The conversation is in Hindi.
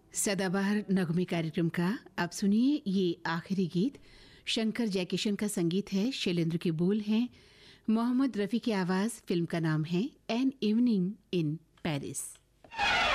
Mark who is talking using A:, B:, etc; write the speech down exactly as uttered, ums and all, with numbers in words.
A: सदाबहार नगमे कार्यक्रम का आप सुनिए ये आखिरी गीत। शंकर जयकिशन का संगीत है, शैलेंद्र के बोल हैं, मोहम्मद रफ़ी की आवाज़। फिल्म का नाम है एन इवनिंग इन पेरिस।